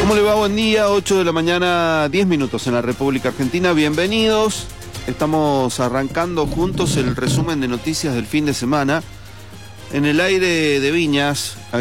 ¿Cómo le va? Buen día, 8 de la mañana, 10 minutos en la República Argentina. Bienvenidos. Estamos arrancando juntos el resumen de noticias del fin de semana. En el aire de Viñas